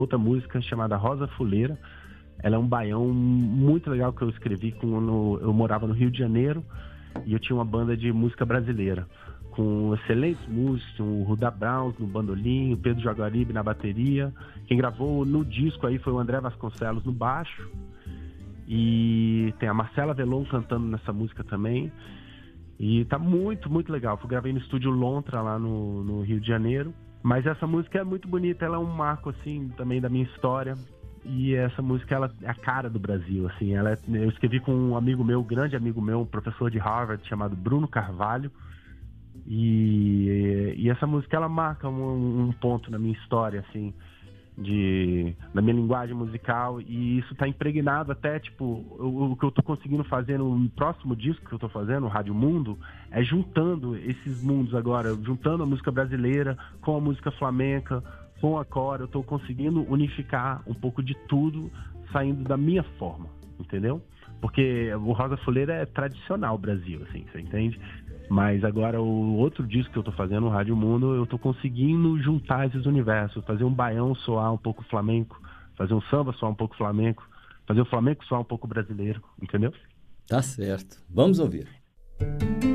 outra música chamada Rosa Fuleira. Ela é um baião muito legal que eu escrevi quando eu morava no Rio de Janeiro e eu tinha uma banda de música brasileira com excelentes músicos, o Ruda Brown no bandolim, o Pedro Jaguaribe na bateria. Quem gravou no disco aí foi o André Vasconcelos no baixo e tem a Marcela Velon cantando nessa música também. E tá muito, muito legal. Eu gravei no estúdio Lontra lá no Rio de Janeiro. Mas essa música é muito bonita, ela é um marco assim também da minha história. E essa música, ela é a cara do Brasil, assim. Eu escrevi com um amigo meu, um grande amigo meu, um professor de Harvard chamado Bruno Carvalho. E essa música, ela marca um ponto na minha história, assim, na minha linguagem musical. E isso tá impregnado até, tipo, o que eu tô conseguindo fazer no próximo disco que eu tô fazendo, o Rádio Mundo, é juntando esses mundos agora, juntando a música brasileira com a música flamenca, com a core. Eu tô conseguindo unificar um pouco de tudo saindo da minha forma, entendeu? Porque o Rosa Fuleira é tradicional Brasil, assim, você entende? Mas agora o outro disco que eu tô fazendo, o Rádio Mundo, eu tô conseguindo juntar esses universos, fazer um baião soar um pouco flamenco, fazer um samba soar um pouco flamenco, fazer o flamenco soar um pouco brasileiro, entendeu? Tá certo. Vamos ouvir.